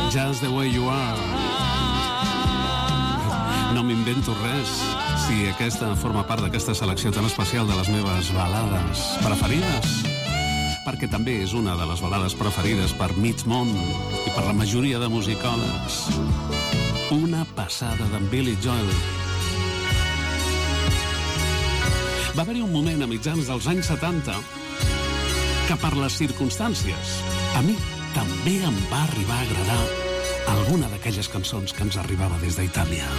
Just the way you are. No m'invento res. Si aquesta forma part d'aquesta selecció tan especial de les meves balades preferides, perquè també és una de les balades preferides per mig món i per la majoria de musicòlegs. Una passada d'en Billy Joel. Va haver-hi un moment a mitjans dels anys 70 que per les circumstàncies a mi també em va arribar a agradar alguna d'aquelles cançons que ens arribava des d'Itàlia.